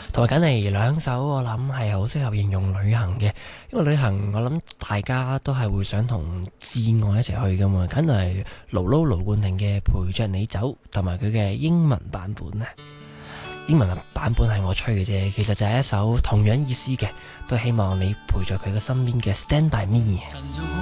同埋揀嚟兩首，我諗係好適合形容旅行嘅，因為旅行我諗大家都係會想同摯愛一齊去噶嘛，梗係盧冠廷嘅陪着你走，同埋佢嘅英文版本呢。英文版本係我吹嘅啫，其實就係一首同樣意思嘅，都希望你陪在佢嘅身邊嘅 Stand By Me。